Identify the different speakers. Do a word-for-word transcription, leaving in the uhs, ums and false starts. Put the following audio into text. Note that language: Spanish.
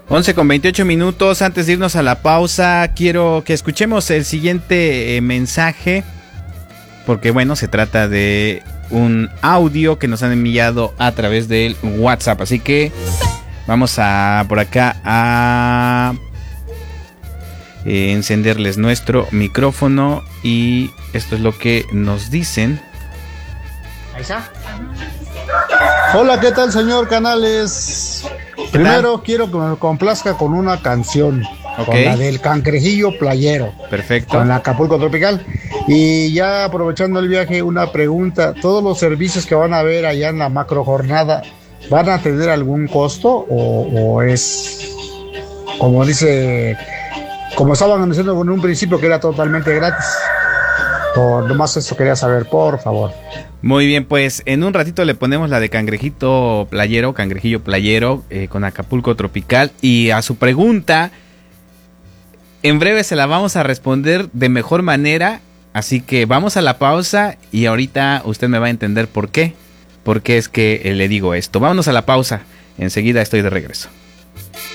Speaker 1: once con veintiocho minutos. Antes de irnos a la pausa, quiero que escuchemos el siguiente eh, mensaje, porque bueno, se trata de un audio que nos han enviado a través del WhatsApp. Así que vamos a por acá a eh, encenderles nuestro micrófono y esto es lo que nos dicen.
Speaker 2: Ahí está. Hola, ¿qué tal, señor Canales? Primero tal? Quiero que me complazca con una canción, okay, con la del Cangrejillo Playero.
Speaker 1: Perfecto.
Speaker 2: Con la Acapulco Tropical. Y ya aprovechando el viaje, una pregunta: ¿todos los servicios que van a ver allá en la macro jornada van a tener algún costo o, o es, como dice, como estaban diciendo en un principio, que era totalmente gratis? O nomás eso quería saber, por favor.
Speaker 1: Muy bien, pues en un ratito le ponemos la de Cangrejito Playero, Cangrejillo Playero eh, con Acapulco Tropical. Y a su pregunta, en breve se la vamos a responder de mejor manera. Así que vamos a la pausa y ahorita usted me va a entender por qué. Por qué es que eh, le digo esto. Vámonos a la pausa, enseguida estoy de regreso.